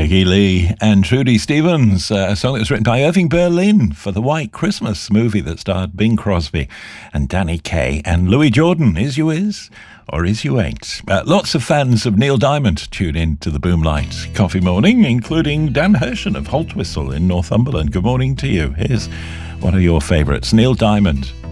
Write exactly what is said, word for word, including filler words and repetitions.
Peggy Lee and Trudy Stevens, uh, a song that was written by Irving Berlin for the White Christmas movie that starred Bing Crosby and Danny Kaye and Louis Jordan. Is you is, or is you ain't? Uh, lots of fans of Neil Diamond tune in to the Boomlight Coffee Morning, including Dan Hershen of Holtwhistle in Northumberland. Good morning to you. Here's one of your favourites, Neil Diamond.